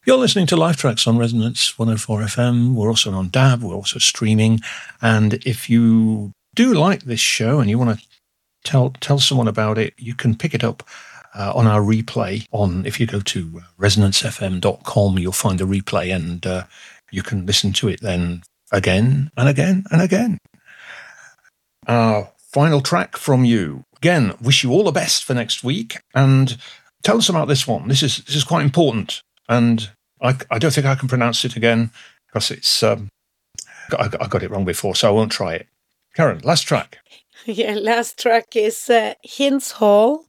You're listening to Live Tracks on Resonance 104 FM. We're also on DAB. We're also streaming. And if you do like this show and you want to tell someone about it, you can pick it up on our replay. If you go to resonancefm.com, you'll find the replay, and you can listen to it then again and again and again. Our final track from you. Again, wish you all the best for next week, and tell us about this one. This is quite important, and I don't think I can pronounce it again because it's I got it wrong before, so I won't try it. Karen, last track. Yeah, last track is Hinds Hall.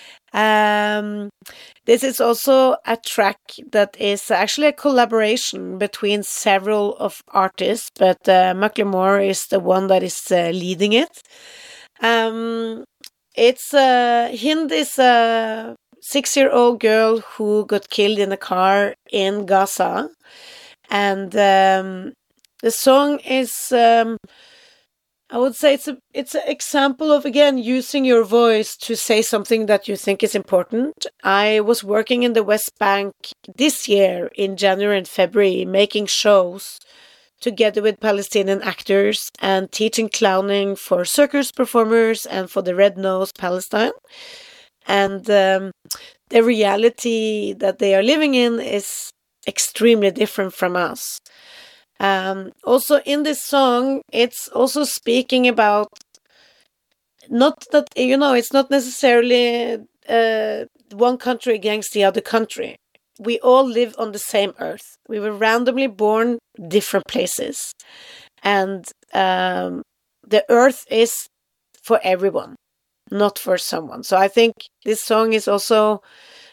This is also a track that is actually a collaboration between several of artists, but Macklemore is the one that is leading it. It's Hind is a 6-year-old girl who got killed in a car in Gaza, and the song is. I would say it's an example of, again, using your voice to say something that you think is important. I was working in the West Bank this year in January and February, making shows together with Palestinian actors and teaching clowning for circus performers and for the Red Nose Palestine. And the reality that they are living in is extremely different from us. Also in this song, it's also speaking about not that, it's not necessarily one country against the other country. We all live on the same earth. We were randomly born different places. And the earth is for everyone, not for someone. So I think this song is also,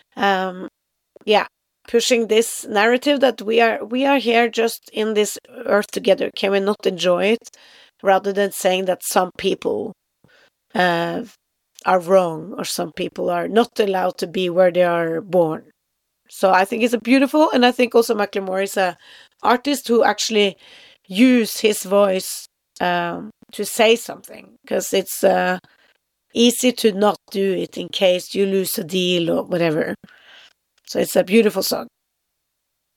pushing this narrative that we are here just in this earth together. Can we not enjoy it, rather than saying that some people are wrong or some people are not allowed to be where they are born. So I think it's a beautiful, and I think also Macklemore is a artist who actually use his voice to say something, because it's easy to not do it in case you lose a deal or whatever. So it's a beautiful song.